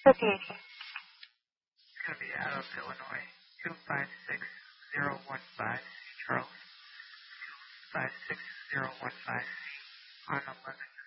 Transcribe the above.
What's the address? It's going to be Adams, Illinois, 256015, Charles, 256015, on 11.